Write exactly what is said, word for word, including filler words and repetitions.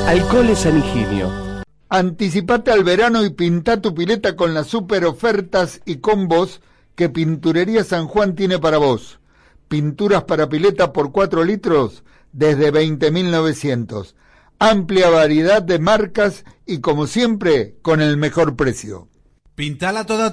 Alcoholes San Higinio. Anticipate al verano y pintá tu pileta con las super ofertas y combos que Pinturería San Juan tiene para vos. Pinturas para pileta por cuatro litros desde veinte mil novecientos. Amplia variedad de marcas y, como siempre, con el mejor precio. Pintala toda